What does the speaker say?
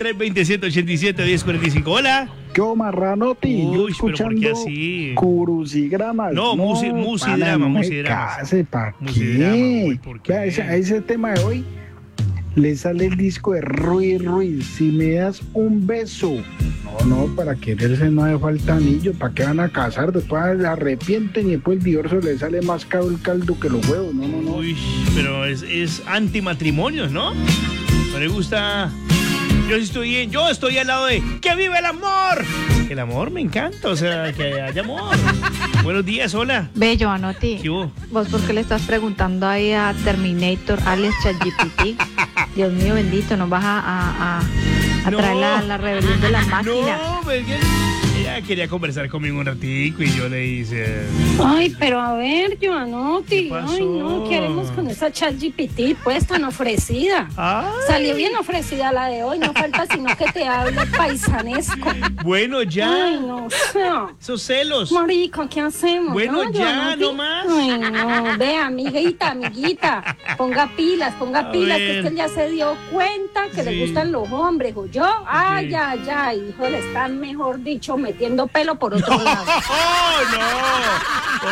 320-187-1045. Hola. ¿Qué marranoti? Yo escuchando pero ¿por qué así? Crucigramas. No, musidrama, musidrama. ¿Para qué? A ese tema de hoy le sale el disco de Ruiz. Si me das un beso. No, para quererse no hace falta anillo. ¿Para qué van a casar? Después se arrepienten y después el divorcio le sale más caro el caldo que los huevos. No. Uy, pero es antimatrimonios, ¿no? No le gusta. Yo estoy al lado de ¡que viva el amor! El amor me encanta, o sea, que haya amor. Buenos días, hola. Bello, Anoti. ¿Qué hubo? ¿Vos por qué le estás preguntando ahí a Terminator, alias ChatGPT? Dios mío bendito, nos vas a traer la rebelión de las máquinas. No, pues ella quería conversar conmigo un ratico y yo le hice... Ay, pero a ver, Joanotti. ¿Qué pasó? Ay, no, ¿qué haremos con esa ChatGPT pues tan ofrecida? Ay. Salió bien ofrecida la de hoy, no falta sino que te hable paisanesco. Bueno, ya. Ay, no, Esos celos. marica, ¿qué hacemos? Bueno, ¿no, ya, Joanotti? no más. Ay, no, ve, amiguita, ponga pilas, que es que él ya se dio cuenta que le gustan los hombres, o yo. Ay, hijo, le están, mejor dicho, metiendo pelo por otro lado. ¡Oh, no!